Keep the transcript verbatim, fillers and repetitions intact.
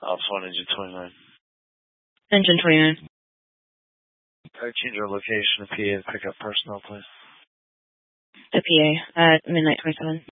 Office one, Engine twenty-nine. Engine twenty-nine. Alright, change our location to P A to pick up personnel, please. The P A at midnight twenty-seven.